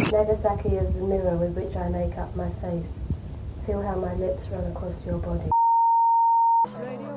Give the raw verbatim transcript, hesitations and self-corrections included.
Nagasaki is the mirror with which I make up my face. Feel how my lips run across your body. Radio